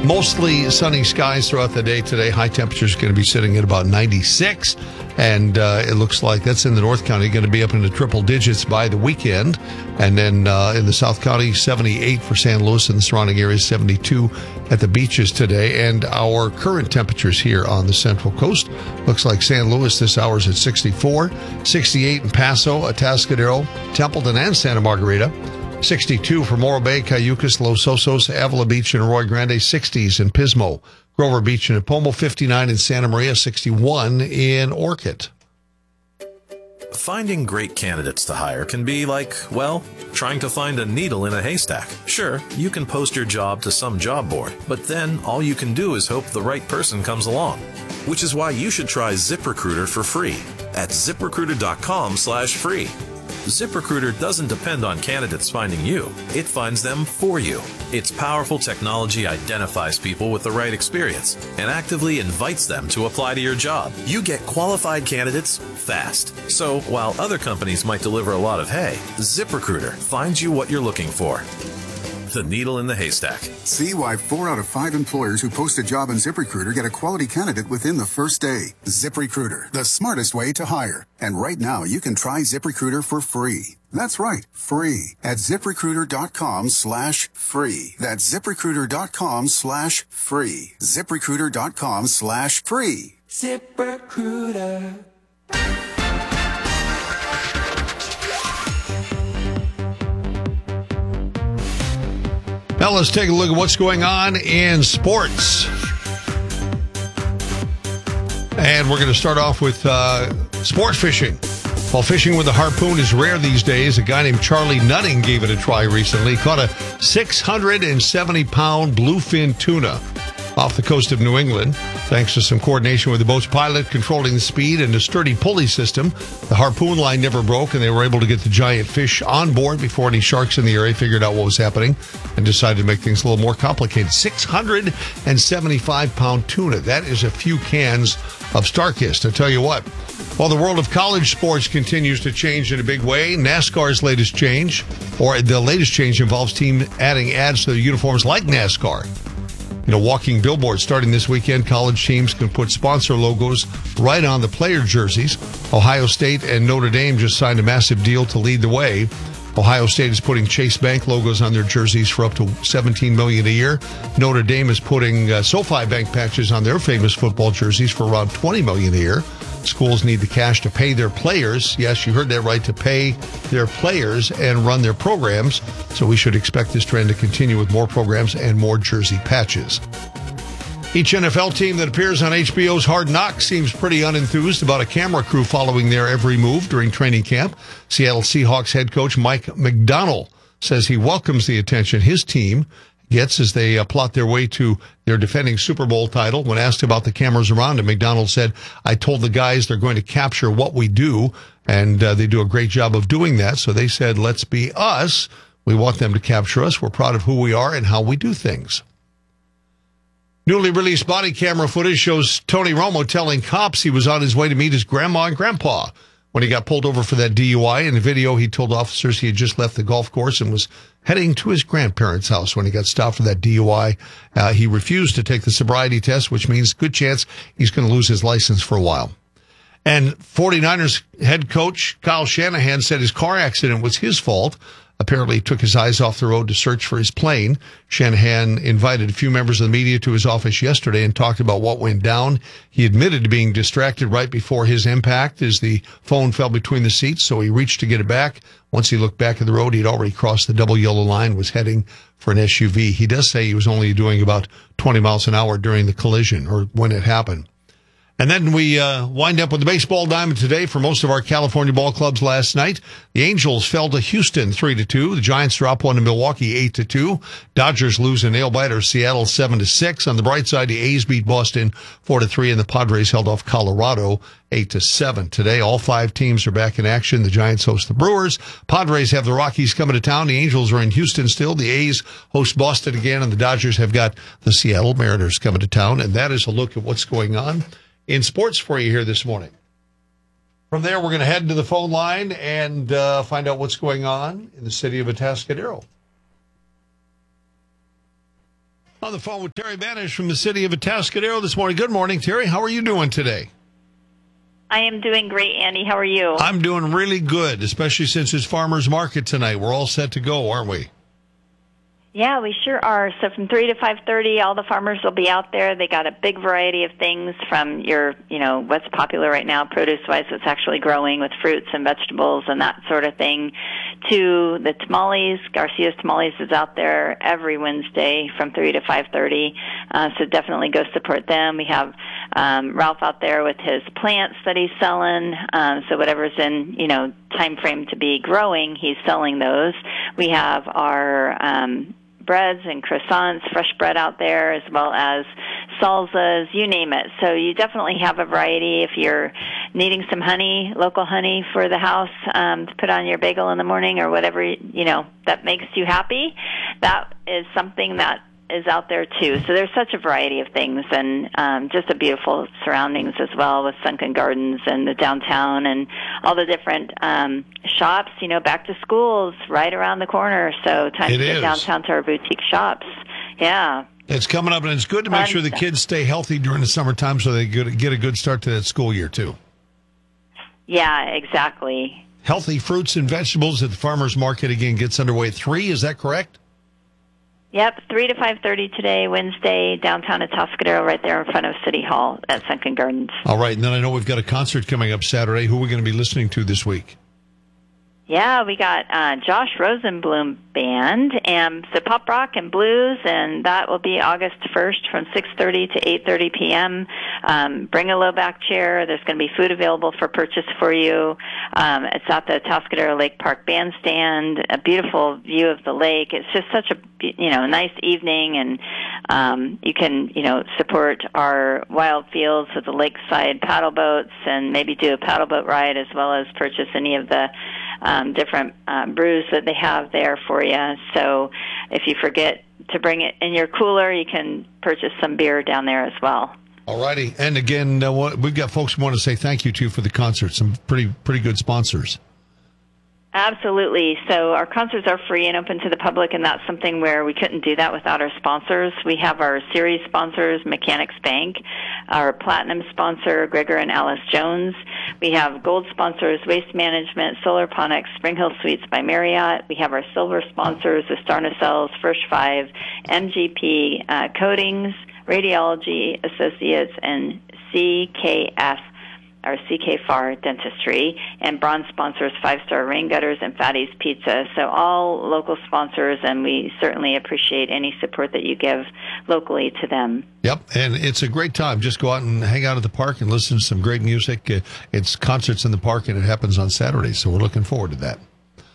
Mostly sunny skies throughout the day today. High temperature is going to be sitting at about 96. And it looks like that's in the North County, going to be up into triple digits by the weekend. And then in the South County, 78 for San Luis and the surrounding areas, 72 at the beaches today. And our current temperatures here on the Central Coast, looks like San Luis this hour is at 64, 68 in Paso, Atascadero, Templeton, and Santa Margarita. 62 for Morro Bay, Cayucas, Los Osos, Avila Beach, and Arroyo Grande. 60s in Pismo, Grover Beach, and Pomo. 59 in Santa Maria, 61 in Orchid. Finding great candidates to hire can be like, well, trying to find a needle in a haystack. Sure, you can post your job to some job board, but then all you can do is hope the right person comes along. Which is why you should try ZipRecruiter for free at ZipRecruiter.com/free. ZipRecruiter doesn't depend on candidates finding you. It finds them for you. Its powerful technology identifies people with the right experience and actively invites them to apply to your job. You get qualified candidates fast. So while other companies might deliver a lot of hay, ZipRecruiter finds you what you're looking for. The needle in the haystack. See why 4 out of 5 employers who post a job on ZipRecruiter get a quality candidate within the first day. ZipRecruiter, the smartest way to hire. And right now, you can try ZipRecruiter for free. That's right, free at ZipRecruiter.com/free. That's ZipRecruiter.com/free. ZipRecruiter.com/free. ZipRecruiter. Now let's take a look at what's going on in sports. And we're going to start off with sport fishing. While fishing with a harpoon is rare these days, a guy named Charlie Nutting gave it a try recently. Caught a 670-pound bluefin tuna off the coast of New England. Thanks to some coordination with the boat's pilot controlling the speed and a sturdy pulley system, the harpoon line never broke, and they were able to get the giant fish on board before any sharks in the area figured out what was happening and decided to make things a little more complicated. 675-pound tuna. That is a few cans of StarKist. I tell you what, while the world of college sports continues to change in a big way, NASCAR's latest change, or the latest change, involves team adding ads to their uniforms like NASCAR. You know, walking billboards starting this weekend, college teams can put sponsor logos right on the player jerseys. Ohio State and Notre Dame just signed a massive deal to lead the way. Ohio State is putting Chase Bank logos on their jerseys for up to $17 million a year. Notre Dame is putting SoFi Bank patches on their famous football jerseys for around $20 million a year. Schools need the cash to pay their players. Yes, you heard that right, to pay their players and run their programs. So we should expect this trend to continue with more programs and more jersey patches. Each NFL team that appears on HBO's Hard Knocks seems pretty unenthused about a camera crew following their every move during training camp. Seattle Seahawks head coach Mike McDonald says he welcomes the attention his team gets as they plot their way to their defending Super Bowl title. When asked about the cameras around him, McDonald said, "I told the guys they're going to capture what we do, and they do a great job of doing that. So they said, let's be us. We want them to capture us. We're proud of who we are and how we do things." Newly released body camera footage shows Tony Romo telling cops he was on his way to meet his grandma and grandpa when he got pulled over for that DUI. In the video, he told officers he had just left the golf course and was heading to his grandparents' house when he got stopped for that DUI. He refused to take the sobriety test, which means good chance he's going to lose his license for a while. And 49ers head coach Kyle Shanahan said his car accident was his fault. Apparently, he took his eyes off the road to search for his plane. Shanahan invited a few members of the media to his office yesterday and talked about what went down. He admitted to being distracted right before his impact as the phone fell between the seats, so he reached to get it back. Once he looked back at the road, he'd already crossed the double yellow line, was heading for an SUV. He does say he was only doing about 20 miles an hour during the collision, or when it happened. And then we wind up with the baseball diamond today for most of our California ball clubs last night. The Angels fell to Houston 3-2. The Giants drop one to Milwaukee 8-2. Dodgers lose a nail-biter Seattle 7-6. On the bright side, the A's beat Boston 4-3, and the Padres held off Colorado 8-7. Today, all 5 teams are back in action. The Giants host the Brewers. Padres have the Rockies coming to town. The Angels are in Houston still. The A's host Boston again, and the Dodgers have got the Seattle Mariners coming to town. And that is a look at what's going on in sports for you here this morning. From there, we're going to head to the phone line and find out what's going on in the city of Atascadero. On the phone with Terry Banish from the city of Atascadero this morning. Good morning, Terry. How are you doing today? I am doing great, Andy. How are you? I'm doing really good, especially since it's farmers market tonight. We're all set to go, aren't we? Yeah, we sure are. So from 3 to 5:30, all the farmers will be out there. They got a big variety of things from your, what's popular right now, produce-wise, what's actually growing with fruits and vegetables and that sort of thing, to the tamales. Garcia's Tamales is out there every Wednesday from 3 to 5:30. So definitely go support them. We have Ralph out there with his plants that he's selling. So whatever's in, time frame to be growing, he's selling those. We have our breads and croissants, fresh bread out there, as well as salsas, you name it. So you definitely have a variety. If you're needing some honey, local honey for the house to put on your bagel in the morning or whatever, that makes you happy, that is something that is out there too. So there's such a variety of things, and just a beautiful surroundings as well with Sunken Gardens and the downtown and all the different shops. Back to school's right around the corner, so time to get downtown to our boutique shops. Yeah. It's coming up, and it's good to make sure the kids stay healthy during the summertime so they get a good start to that school year too. Yeah, exactly. Healthy fruits and vegetables at the farmers market again gets underway at 3. Is that correct? Yep, 3 to 5:30 today, Wednesday, downtown Atascadero, right there in front of City Hall at Sunken Gardens. All right, and then I know we've got a concert coming up Saturday. Who are we going to be listening to this week? Yeah, we got Josh Rosenblum Band, and the pop rock and blues, and that will be August 1st from 6:30 to 8:30 p.m. Bring a low back chair. There's going to be food available for purchase for you. It's at the Atascadero Lake Park Bandstand, a beautiful view of the lake. It's just such a nice evening, and you can support our wild fields with the lakeside paddle boats, and maybe do a paddle boat ride, as well as purchase any of the different brews that they have there for you. So if you forget to bring it in your cooler, you can purchase some beer down there as well. All righty. And again, we've got folks who want to say thank you to for the concert. Some pretty good sponsors. Absolutely. So our concerts are free and open to the public, and that's something where we couldn't do that without our sponsors. We have our series sponsors, Mechanics Bank, our platinum sponsor, Gregor and Alice Jones. We have gold sponsors, Waste Management, Solar Ponics, Spring Hill Suites by Marriott. We have our silver sponsors, Astarna Cells, First Five, MGP Coatings, Radiology Associates, and CKF, our CK Farr Dentistry, and bronze sponsors, Five Star Rain Gutters and Fatty's Pizza. So all local sponsors, and we certainly appreciate any support that you give locally to them. Yep, and it's a great time. Just go out and hang out at the park and listen to some great music. It's concerts in the park, and it happens on Saturday, so we're looking forward to that.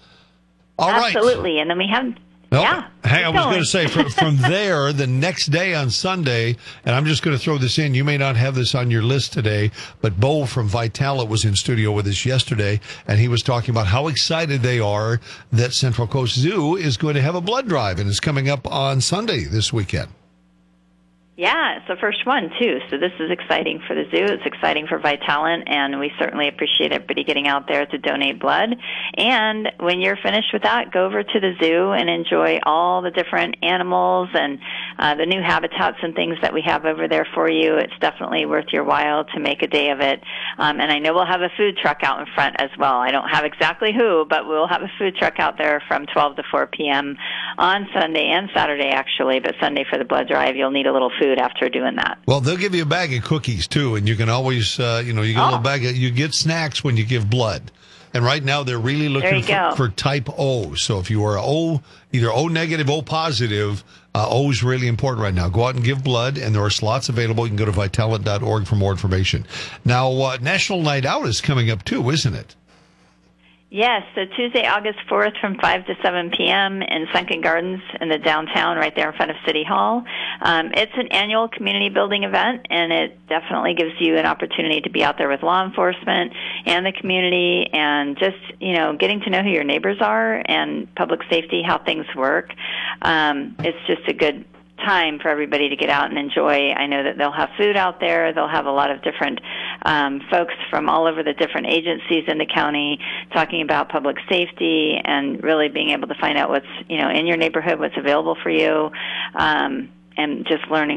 All right. Absolutely, and then we have... Nope. Yeah. Hey, I was going to say, from there, the next day on Sunday, and I'm just going to throw this in. You may not have this on your list today, but Bo from Vitala was in studio with us yesterday, and he was talking about how excited they are that Central Coast Zoo is going to have a blood drive, and it's coming up on Sunday this weekend. Yeah, it's the first one, too. So this is exciting for the zoo. It's exciting for Vitalant, and we certainly appreciate everybody getting out there to donate blood. And when you're finished with that, go over to the zoo and enjoy all the different animals and the new habitats and things that we have over there for you. It's definitely worth your while to make a day of it. And I know we'll have a food truck out in front as well. I don't have exactly who, but we'll have a food truck out there from 12 to 4 p.m. on Sunday and Saturday, actually. But Sunday for the blood drive, you'll need a little food after doing that. Well, they'll give you a bag of cookies too, and you can always, you get a little bag. You get snacks when you give blood, and right now they're really looking for type O. So if you are either O negative, O positive, O is really important right now. Go out and give blood, and there are slots available. You can go to Vitalant.org for more information. Now, National Night Out is coming up too, isn't it? Yes, so Tuesday, August 4th from 5 to 7 p.m. in Sunken Gardens in the downtown right there in front of City Hall. It's an annual community building event, and it definitely gives you an opportunity to be out there with law enforcement and the community and just, getting to know who your neighbors are and public safety, how things work. It's just a good time for everybody to get out and enjoy. I know that they'll have food out there. They'll have a lot of different folks from all over the different agencies in the county talking about public safety and really being able to find out what's, in your neighborhood, what's available for you. and just learning